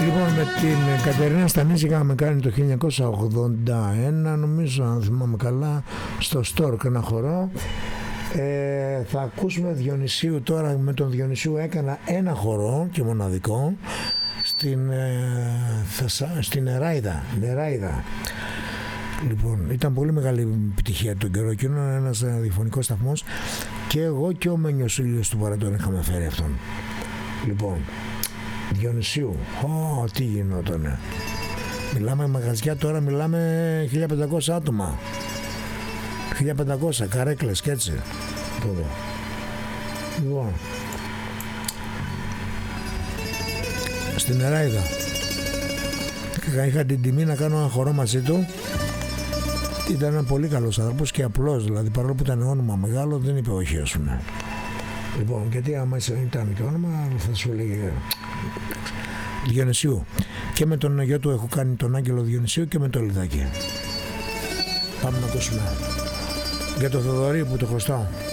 Λοιπόν, με την Κατερίνα Στανίση είχαμε κάνει το 1981, νομίζω, αν θυμάμαι καλά, στο Στόρκ ένα χορό. Θα ακούσουμε Διονυσίου τώρα. Με τον Διονυσίου έκανα ένα χορό και μοναδικό στην Νεράιδα. Λοιπόν, ήταν πολύ μεγάλη επιτυχία τον καιρό και είναι ένας διαφωνικός σταθμός και εγώ και ο Μένιος Ήλιος του Παρατών είχαμε φέρει αυτόν. Λοιπόν, Διονυσίου, τι γινότανε. Μιλάμε μαγαζιά τώρα, μιλάμε 1500 άτομα. 1500 καρέκλες και έτσι. Τώρα. Λοιπόν, στην Νεράιδα είχα την τιμή να κάνω ένα χορό μαζί του. Ήταν ένα πολύ καλός άνθρωπος και απλός, δηλαδή παρόλο που ήταν όνομα μεγάλο δεν είπε όχι, ας πούμε. Λοιπόν, γιατί άμα ήταν και όνομα θα σου έλεγε Διονυσίου. Και με τον γιο του έχω κάνει τον Άγγελο Διονυσίου και με το Λιδάκι. Πάμε να ακούσουμε για το Θοδωρή που το χρωστάω.